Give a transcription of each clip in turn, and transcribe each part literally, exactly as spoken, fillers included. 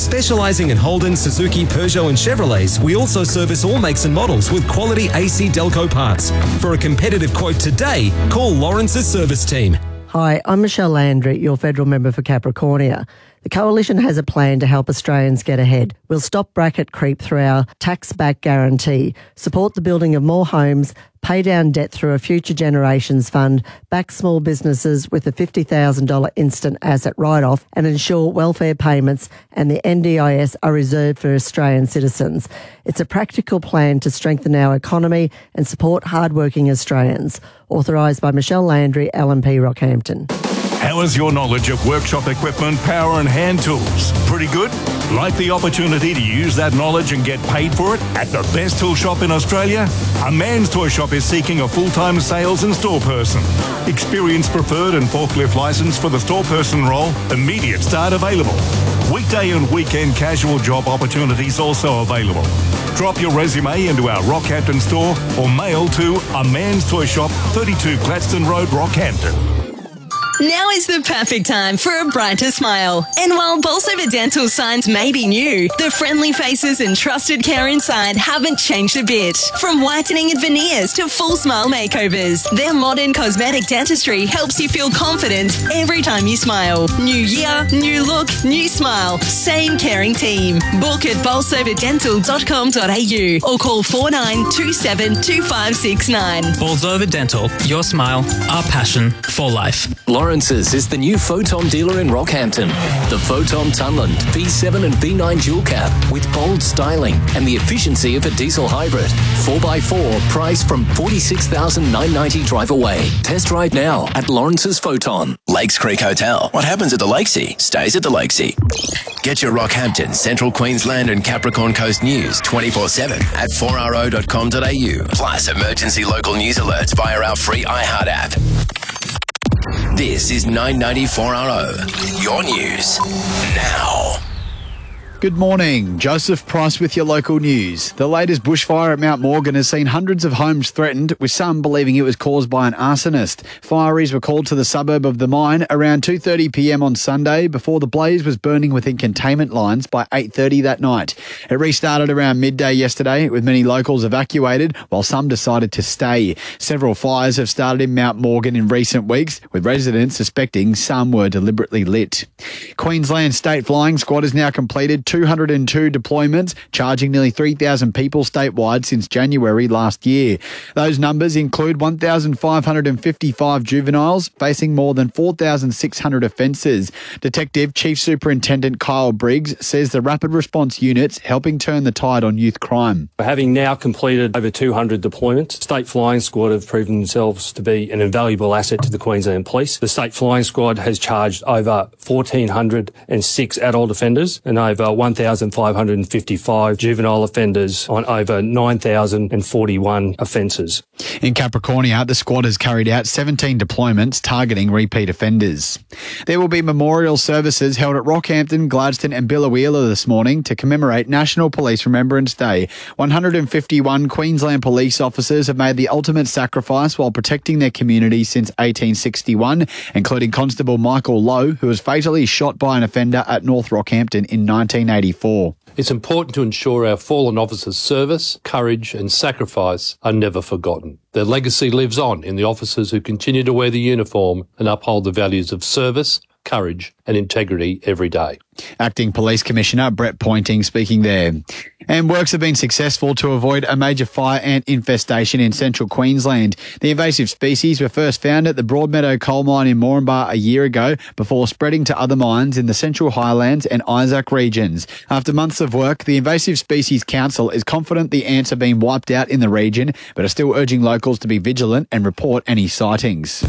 Specialising in Holden, Suzuki, Peugeot and Chevrolets, we also service all makes and models with quality A C Delco parts. For a competitive quote today, call Lawrence's service team. Hi, I'm Michelle Landry, your federal member for Capricornia. The Coalition has a plan to help Australians get ahead. We'll stop bracket creep through our tax-back guarantee, support the building of more homes, pay down debt through a Future Generations Fund, back small businesses with a fifty thousand dollars instant asset write-off, and ensure welfare payments and the N D I S are reserved for Australian citizens. It's a practical plan to strengthen our economy and support hard-working Australians. Authorised by Michelle Landry, L M P Rockhampton. How is your knowledge of workshop equipment, power and hand tools? Pretty good? Like the opportunity to use that knowledge and get paid for it at the best tool shop in Australia? A Man's Toy Shop is seeking a full-time sales and store person. Experience preferred and forklift licence for the store person role. Immediate start available. Weekday and weekend casual job opportunities also available. Drop your resume into our Rockhampton store or mail to A Man's Toy Shop, thirty-two Cladston Road, Rockhampton. Now is the perfect time for a brighter smile. And while Bolsover Dental signs may be new, the friendly faces and trusted care inside haven't changed a bit. From whitening and veneers to full smile makeovers, their modern cosmetic dentistry helps you feel confident every time you smile. New year, new look, new smile. Same caring team. Book at bolsover dental dot com dot a u or call four nine two seven two five six nine. Bolsover Dental, your smile, our passion for life. Lawrence's is the new Photon dealer in Rockhampton. The Photon Tunland V seven and V nine dual cab with bold styling and the efficiency of a diesel hybrid. four by four, priced from forty-six thousand nine hundred ninety dollars drive away. Test drive now at Lawrence's Photon. Lakes Creek Hotel. What happens at the Lakesea stays at the Lakesea. Get your Rockhampton, Central Queensland and Capricorn Coast news twenty-four seven at four r o dot com dot a u. Plus emergency local news alerts via our free iHeart app. This is nine ninety-four R O, your news now. Good morning. Joseph Price with your local news. The latest bushfire at Mount Morgan has seen hundreds of homes threatened, with some believing it was caused by an arsonist. Fireys were called to the suburb of the mine around two thirty p m on Sunday before the blaze was burning within containment lines by eight thirty that night. It restarted around midday yesterday, with many locals evacuated, while some decided to stay. Several fires have started in Mount Morgan in recent weeks, with residents suspecting some were deliberately lit. Queensland State Flying Squad has now completed two hundred two deployments, charging nearly three thousand people statewide since January last year. Those numbers include one thousand five hundred fifty-five juveniles facing more than four thousand six hundred offences. Detective Chief Superintendent Kyle Briggs says the rapid response unit's helping turn the tide on youth crime. Having now completed over two hundred deployments, State Flying Squad have proven themselves to be an invaluable asset to the Queensland Police. The State Flying Squad has charged over one thousand four hundred six adult offenders and over one thousand five hundred fifty-five juvenile offenders on over nine thousand forty-one offences. In Capricornia, the squad has carried out seventeen deployments targeting repeat offenders. There will be memorial services held at Rockhampton, Gladstone and Biloela this morning to commemorate National Police Remembrance Day. one hundred fifty-one Queensland police officers have made the ultimate sacrifice while protecting their community since eighteen sixty-one, including Constable Michael Lowe, who was fatally shot by an offender at North Rockhampton in nineteen eighty-four. It's important to ensure our fallen officers' service, courage and sacrifice are never forgotten. Their legacy lives on in the officers who continue to wear the uniform and uphold the values of service, courage and integrity every day. Acting Police Commissioner Brett Pointing speaking there. And works have been successful to avoid a major fire ant infestation in central Queensland. The invasive species were first found at the Broadmeadow coal mine in Moranbah a year ago before spreading to other mines in the Central Highlands and Isaac regions. After months of work, the Invasive Species Council is confident the ants are being wiped out in the region, but are still urging locals to be vigilant and report any sightings.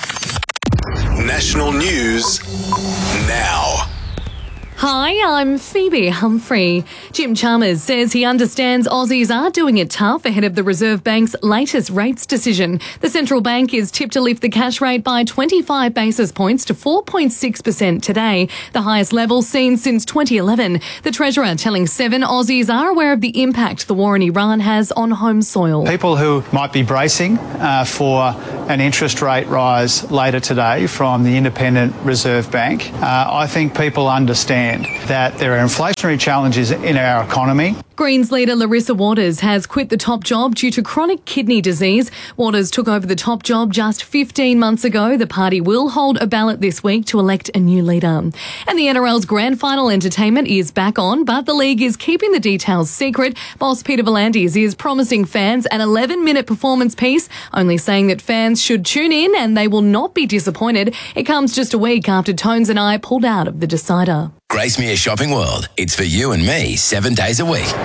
National News now. Hi, I'm Phoebe Humphrey. Jim Chalmers says he understands Aussies are doing it tough ahead of the Reserve Bank's latest rates decision. The central bank is tipped to lift the cash rate by twenty-five basis points to four point six percent today, the highest level seen since twenty eleven. The Treasurer telling Seven Aussies are aware of the impact the war in Iran has on home soil. People who might be bracing uh, for an interest rate rise later today from the Independent Reserve Bank, uh, I think people understand understand that there are inflationary challenges in our economy. Greens leader Larissa Waters has quit the top job due to chronic kidney disease. Waters took over the top job just fifteen months ago. The party will hold a ballot this week to elect a new leader. And the N R L's grand final entertainment is back on, but the league is keeping the details secret. Boss Peter V'landys is promising fans an eleven-minute performance piece, only saying that fans should tune in and they will not be disappointed. It comes just a week after Tones and I pulled out of the decider. Gracemere Shopping World. It's for you and me seven days a week.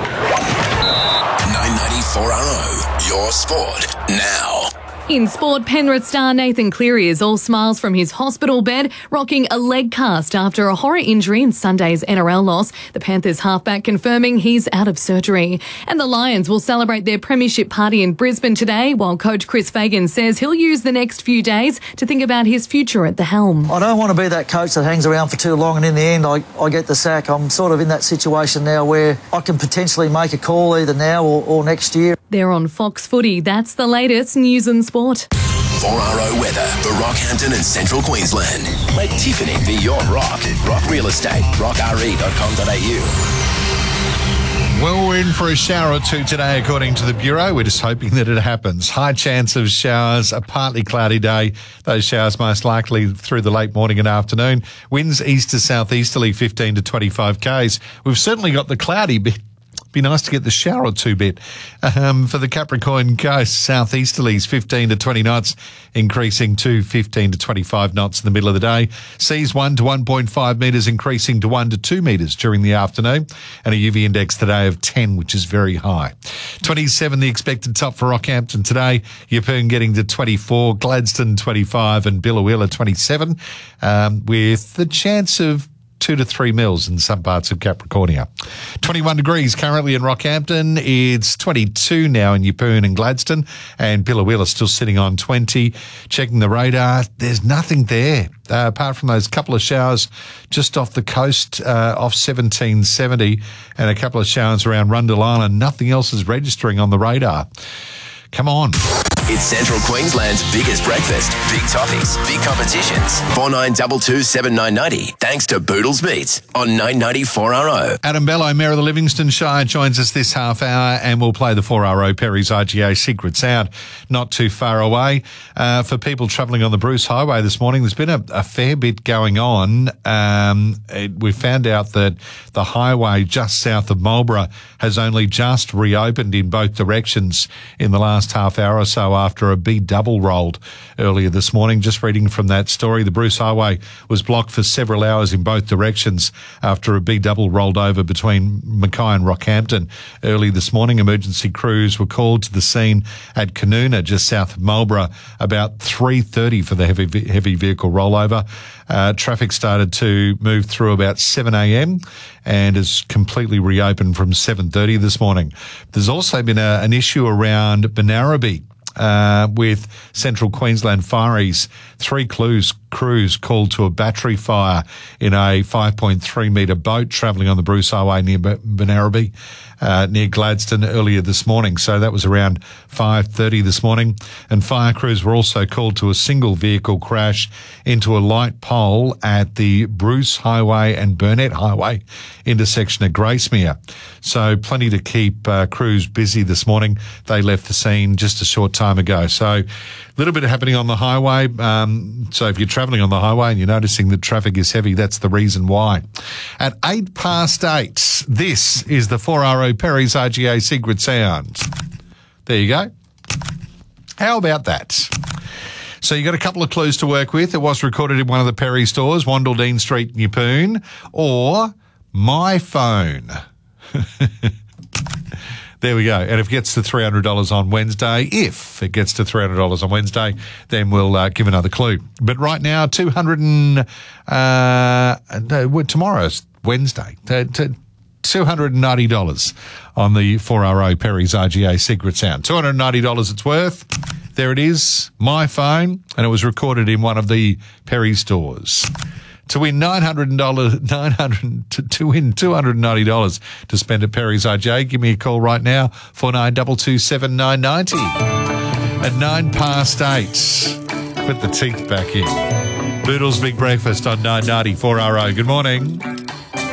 nine ninety-four R O, your sport now. In sport, Penrith star Nathan Cleary is all smiles from his hospital bed, rocking a leg cast after a horror injury in Sunday's N R L loss. The Panthers halfback confirming he's out of surgery. And the Lions will celebrate their premiership party in Brisbane today, while coach Chris Fagan says he'll use the next few days to think about his future at the helm. I don't want to be that coach that hangs around for too long and in the end I, I get the sack. I'm sort of in that situation now where I can potentially make a call either now or, or next year. They're on Fox Footy. That's the latest news and sport. four R O weather for Rockhampton and Central Queensland. Let Tiffany be your rock. Rock Real Estate. rock r e dot com dot a u. Well, we're in for a shower or two today, according to the Bureau. We're just hoping that it happens. High chance of showers, a partly cloudy day. Those showers most likely through the late morning and afternoon. Winds east to southeasterly, fifteen to twenty-five kays. We've certainly got the cloudy bit. Be nice to get the shower or two bit. Um, for the Capricorn coast, southeasterlies fifteen to twenty knots, increasing to fifteen to twenty-five knots in the middle of the day. Seas one to one point five metres, increasing to one to two metres during the afternoon. And a U V index today of ten, which is very high. twenty-seven, the expected top for Rockhampton today. Yeppoon getting to twenty-four, Gladstone twenty-five, and Billawilla twenty-seven, um, with the chance of two to three mils in some parts of Capricornia. twenty-one degrees currently in Rockhampton. It's twenty-two now in Yeppoon and Gladstone, and Billawilla still sitting on twenty. Checking the radar, there's nothing there uh, apart from those couple of showers just off the coast, uh, off seventeen seventy, and a couple of showers around Rundle Island. Nothing else is registering on the radar. Come on. It's Central Queensland's biggest breakfast. Big topics, big competitions. four nine two two seven nine nine zero. Thanks to Boodles Meats on nine ninety-four R O. Adam Bello, Mayor of the Livingston Shire, joins us this half hour, and we'll play the four R O Perry's I G A Secret Sound not too far away. Uh, for people travelling on the Bruce Highway this morning, there's been a, a fair bit going on. Um, it, we found out that the highway just south of Marlborough has only just reopened in both directions in the last half hour or so after a B double rolled earlier this morning. Just reading from that story, the Bruce Highway was blocked for several hours in both directions after a B double rolled over between Mackay and Rockhampton early this morning. Emergency crews were called to the scene at Canoona, just south of Marlborough, about three thirty for the heavy heavy vehicle rollover. Uh, traffic started to move through about seven a.m. and is completely reopened from seven thirty this morning. There's also been a, an issue around Benarabi. Uh, with Central Queensland Fireys, three crews, crews called to a battery fire in a five point three metre boat travelling on the Bruce Highway near Benarabi, uh, near Gladstone earlier this morning. So that was around five thirty this morning. And fire crews were also called to a single vehicle crash into a light pole at the Bruce Highway and Burnett Highway intersection at Gracemere. So plenty to keep uh, crews busy this morning. They left the scene just a short time ago. So a little bit happening on the highway. Um, so if you're travelling on the highway and you're noticing that traffic is heavy, that's the reason why. At eight past eight, this is the four R O Perry's R G A Secret Sound. There you go. How about that? So you got a couple of clues to work with. It was recorded in one of the Perry stores, Wandledine Street, Yeppoon, or my phone. There we go. And if it gets to three hundred dollars on Wednesday, if it gets to three hundred dollars on Wednesday, then we'll uh, give another clue. But right now, two hundred and, uh, no, tomorrow's Wednesday, two hundred ninety dollars on the four R O Perry's R G A Secret Sound. two hundred ninety dollars it's worth. There it is, my phone, and it was recorded in one of the Perry stores. To win nine hundred dollars, nine hundred to, to win two hundred ninety dollars to spend at Perry's I J A, give me a call right now, four nine two two seven nine nine zero. At nine past eight, put the teeth back in. Boodles Big Breakfast on nine ninety four R O. Good morning.